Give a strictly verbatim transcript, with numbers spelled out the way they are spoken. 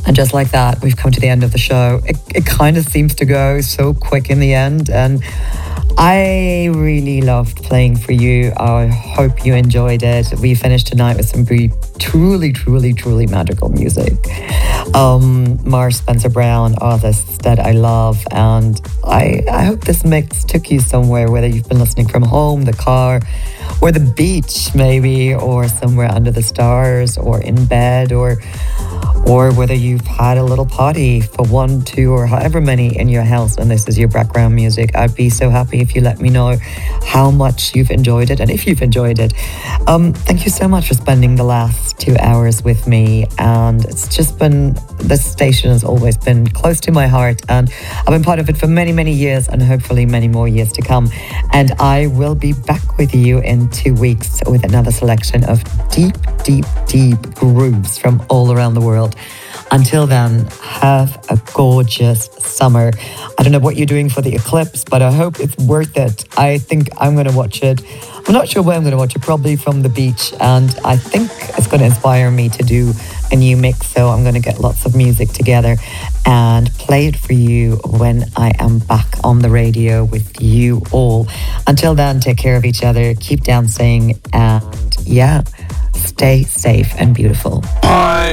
And just like that, we've come to the end of the show. It, it kind of seems to go so quick in the end. And I really loved playing for you. I hope you enjoyed it. We finished tonight with some really, truly, truly, truly magical music. Um, Marsh Spencer Brown, artists that I love. And I, I hope this mix took you somewhere, whether you've been listening from home, the car, or the beach maybe, or somewhere under the stars, or in bed, or or whether you've had a little party for one, two, or however many in your house and this is your background music. I'd be so happy if you let me know how much you've enjoyed it and if you've enjoyed it. Um, thank you so much for spending the last two hours with me. And it's just been, this station has always been close to my heart, and I've been part of it for many, many years, and hopefully many more years to come. And I will be back with you in two weeks with another selection of deep, deep, deep grooves from all around the world. Until then, have a gorgeous summer. I don't know what you're doing for the eclipse, but I hope it's worth it. I think I'm going to watch it. I'm not sure where I'm going to watch it, probably from the beach. And I think it's going to inspire me to do a new mix. So I'm going to get lots of music together and play it for you when I am back on the radio with you all. Until then, take care of each other, keep dancing, and yeah, stay safe and beautiful. Bye.